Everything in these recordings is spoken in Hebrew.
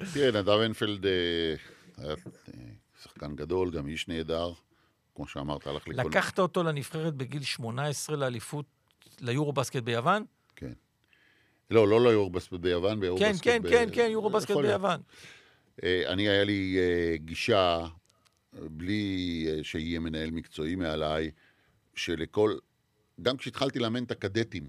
תראה, נדב אינפלד היה שחקן גדול, גם איש נהדר, כמו שאמרת, הלך לכל... לקחת אותו לנבחרת בגיל 18 לאליפות, ליורובסקט ביוון? כן. לא ליורובסקט ביוון, ביורובסקט כן, יורובסקט ביוון. אני, היה לי גישה, בלי שיהיה מנהל מקצועי מעליי, שלכל, גם כשהתחלתי לאמן את הקדטים,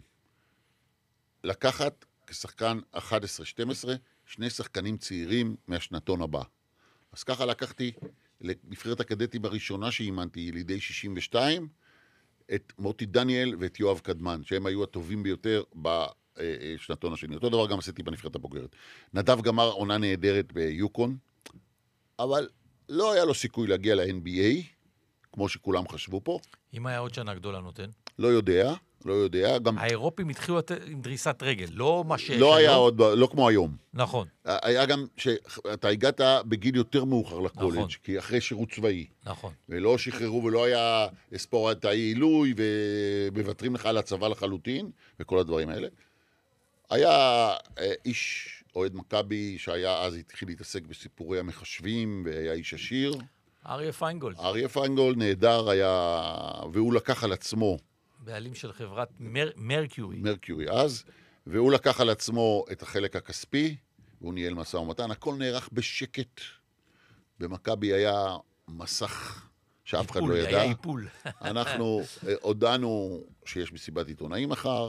לקחת כשחקן 11-12, שני שחקנים צעירים מהשנתון הבא. אז ככה לקחתי לנבחרת הקדטים הראשונה שאימנתי, ילידי 62, את מוטי דניאל ואת יואב קדמן, שהם היו הטובים ביותר בשנתון השני. אותו דבר גם עשיתי בנבחרת הבוגרת. נדב גמר עונה נהדרת ביוקון, אבל לא היה לו סיכוי להגיע ל-NBA, כמו שכולם חשבו פה. אם היה עוד שנה גדולה נותן? לא יודע. גם... האירופים התחילו עם דריסת רגל, לא מה שיש לא היום. היה עוד, לא כמו היום. נכון. היה גם שאתה הגעת בגיל יותר מאוחר לקולג', נכון. כי אחרי שירות צבאי. נכון. ולא שחררו ולא היה ספורטאי עילוי, ומוותרים לך על הצבא לחלוטין, וכל הדברים האלה. היה איש אוהד מכבי, שהיה אז התחיל להתעסק בסיפורי המחשבים, והיה איש עשיר. אריה פיינגולד נהדר היה, והוא לקח על עצמו. בעלים של חברת מרקיורי אז, והוא לקח על עצמו את החלק הכספי, והוא ניהל משא ומתן, הכל נערך בשקט. במכבי היה מסך שאף אחד לא ידע. היה איפול. אנחנו הודענו שיש מסיבת עיתונאים מחר,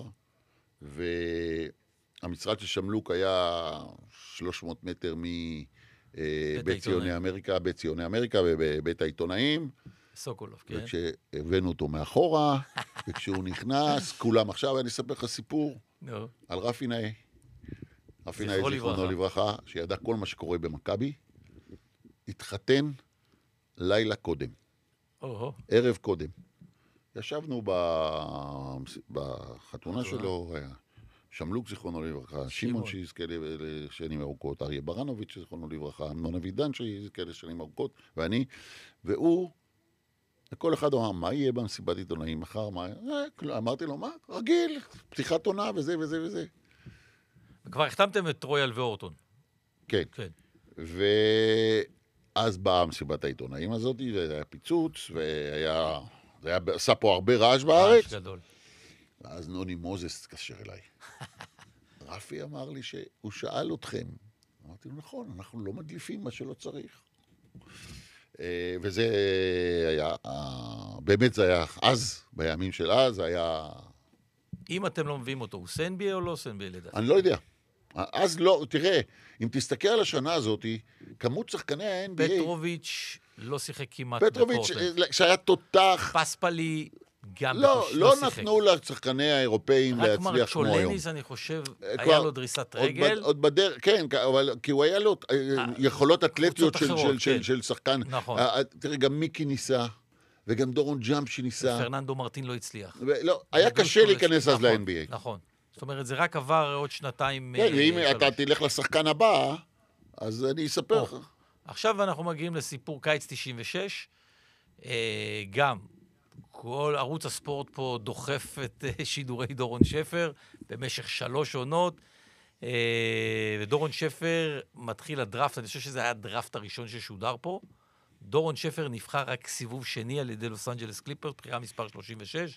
והמשרד של שמלוק היה 300 מטר מבית ציוני אמריקה, ובבית העיתונאים. סוקולוב, כן. וכשהבאנו אותו מאחורה, וכשהוא נכנס, כולם עכשיו, אני אספר לך סיפור על רפי נאה. רפי נאה, זיכרונו לברכה, שידע כל מה שקורה במכבי, התחתן לילה קודם. ערב קודם. ישבנו בחתונה שלו, שמלוק זיכרונו לברכה, שמעון שיזכה לשנים ארוכות, אריה ברנוביץ' זיכרונו לברכה, אמנון אבידן שיזכה לשנים ארוכות, ואני, והוא, כל אחד אמר, מה יהיה במסיבת עיתונאים מחר? אמרתי לו, מה? רגיל, פתיחת עונה וזה וזה וזה. כבר החתמתם את רויאל ואורטון. כן. ואז באה מסיבת העיתונאים הזאת, והיה פיצוץ, עשה פה הרבה רעש בארץ. רעש גדול. ואז נוני מוזס התקשר אליי. רפי אמר לי שהוא שאל אתכם. אמרתי לו, נכון, אנחנו לא מדליפים מה שלא צריך. וזה היה, באמת זה היה, אז, בימים של אז, היה... אם אתם לא מביאים אותו, הוא סנבי או לא סנבי לדעתי? אני לא יודע. אז לא, תראה, אם תסתכל על השנה הזאת, כמות שחקני ה-NBA... פטרוביץ' לא שיחק כמעט פטרוביץ', שהיה תותח... פספלי גם לא נתנו לשחקני האירופאים להצליח כמו היום. רק צ'ולניס, אני חושב, היה לו דריסת רגל. עוד בדרך, כן, כי הוא היה לו יכולות אתלטיות של שחקן. נכון. תראה, גם מיקי ניסה, וגם דורון ג'אמפשי ניסה. פרננדו מרטין לא הצליח. היה קשה להיכנס אז ל-NBA. נכון. זאת אומרת, זה רק עבר עוד שנתיים... כן, ואם אתה תלך לשחקן הבא, אז אני אספר לך. עכשיו אנחנו מגיעים לסיפור קיץ 96. גם כל ערוץ הספורט פה דוחף את שידורי דורון שפר במשך 3 עונות, ודורון שפר מתחיל הדראפט, אני חושב שזה היה הדראפט הראשון ששודר פה. דורון שפר נבחר רק סיבוב שני על ידי לוס אנג'לס קליפרס, בחירה מספר 36.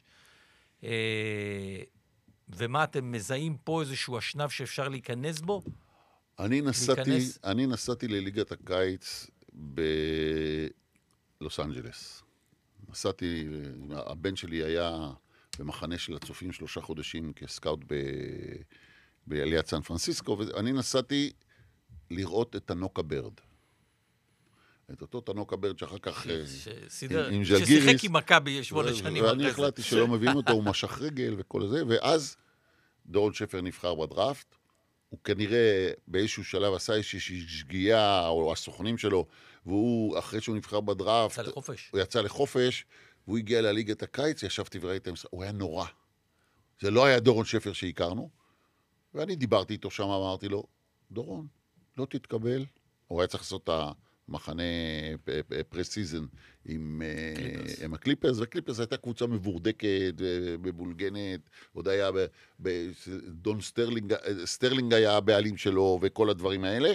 ומה אתם מזהים פה איזשהו אשנב שאפשר להיכנס בו? אני נסעתי לליגת הקיץ בלוס אנג'לס. נסעתי, הבן שלי היה במחנה של הצופים 3 חודשים כסקאוט בעליית סן פרנסיסקו, ואני נסעתי לראות את תנוקה ברד. את אותו תנוקה ברד שאחר כך עם ז'לגיריס. ששיחק עם מכבי 8 שנים. ואני החלטתי שלא מבין אותו, הוא משך רגל וכל זה, ואז דורון שפר נבחר בדראפט, הוא כנראה באיזשהו שלב עשה איזושהי שגיאה, או הסוכנים שלו, והוא, אחרי שהוא נבחר בדראפט, הוא יצא לחופש, והוא הגיע לליגת הקיץ, ישבתי וראיתם, הוא היה נורא. זה לא היה דורון שפר שהכרנו, ואני דיברתי איתו שם, אמרתי לו, דורון, לא תתקבל. הוא היה צריך לעשות את המחנה פרסיזן עם הקליפרס, והקליפרס הייתה קבוצה מבורדקת, מבולגנת, עוד היה דון סטרלינג היה הבעלים שלו, וכל הדברים האלה.